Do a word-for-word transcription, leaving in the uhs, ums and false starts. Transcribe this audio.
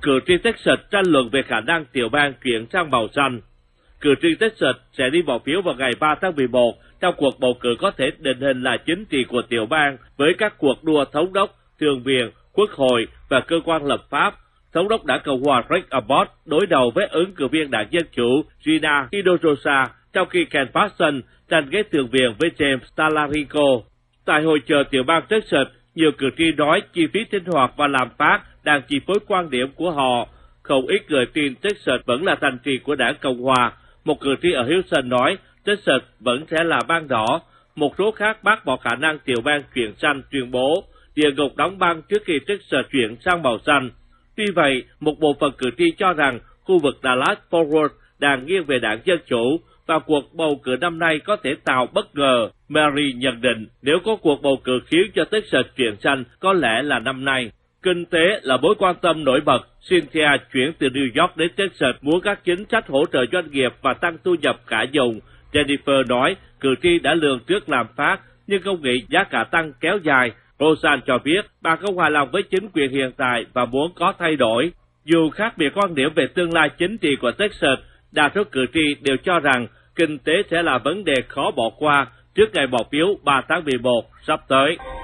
cử tri Texas tranh luận về khả năng tiểu bang chuyển sang màu xanh. Cử tri Texas sẽ đi bỏ phiếu vào ngày ba tháng mười một trong cuộc bầu cử có thể định hình lại chính trị của tiểu bang với các cuộc đua thống đốc, thượng viện, quốc hội và cơ quan lập pháp. Thống đốc đảng Cộng hòa Greg Abbott đối đầu với ứng cử viên đảng Dân chủ Gina Hinojosa, trong khi Ken Paxton tranh ghế thượng viện với James Talarico. Tại hội chợ tiểu bang Texas, nhiều cử tri nói chi phí sinh hoạt và làm phát đang chi phối quan điểm của họ. Không ít người tin Texas vẫn là thành trì của đảng Cộng hòa. Một cử tri ở Houston nói Texas vẫn sẽ là bang đỏ. Một số khác bác bỏ khả năng tiểu bang chuyển xanh, tuyên bố địa ngục đóng băng trước khi Texas chuyển sang màu xanh. Tuy vậy, một bộ phận cử tri cho rằng khu vực Dallas-Fort Worth đang nghiêng về đảng Dân chủ và cuộc bầu cử năm nay có thể tạo bất ngờ. Mary nhận định nếu có cuộc bầu cử khiến cho Texas chuyển xanh có lẽ là năm nay. Kinh tế là mối quan tâm nổi bật. Cynthia chuyển từ New York đến Texas muốn các chính sách hỗ trợ doanh nghiệp và tăng thu nhập cả dùng. Jennifer nói cử tri đã lường trước làm phát nhưng không nghĩ giá cả tăng kéo dài. Roseanne cho biết bà không hài lòng với chính quyền hiện tại và muốn có thay đổi. Dù khác biệt quan điểm về tương lai chính trị của Texas, đa số cử tri đều cho rằng kinh tế sẽ là vấn đề khó bỏ qua trước ngày bỏ phiếu ba tháng mười một sắp tới.